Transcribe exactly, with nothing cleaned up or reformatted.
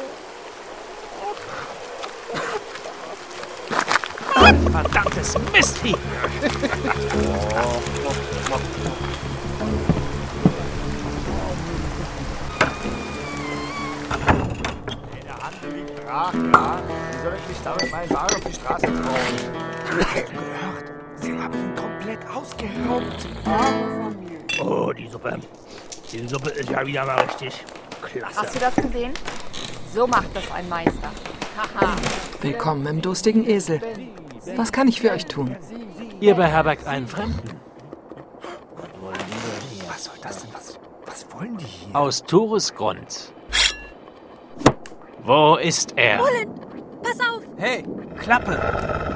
Verdammtes Mistvieh! Der Handel liegt brach, ja. Wie soll ich mich damit meinen Wagen auf die Straße trauen? Gehört, sie haben ihn komplett ausgeraubt. Oh, die Suppe. Die Suppe ist ja wieder mal richtig klasse. Hast du das gesehen? So macht das ein Meister. Haha. Willkommen im durstigen Esel. Was kann ich für euch tun? Ihr beherbergt einen Fremden. Was soll das denn? Was, was wollen die hier? Aus Tores Grund. Wo ist er? Mullen, pass auf! Hey, Klappe!